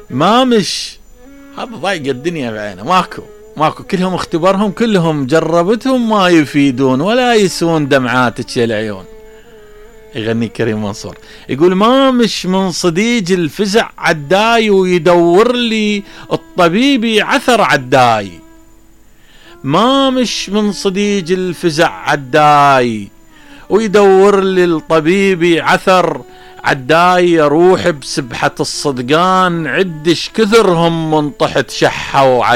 ما مش هذا ضايق الدنيا بعينه. ماكو كلهم اختبرهم، كلهم جربتهم، ما يفيدون ولا يسون دمعاتك يا العيون. يغني كريم منصور يقول ما مش من صديج الفزع عداي ويدور لي الطبيب عثر عداي. ما مش من صديج الفزع عداي ويدور لي الطبيب عثر عداي. اروح بسبحة الصدقان عدش كثرهم من طحت شحوا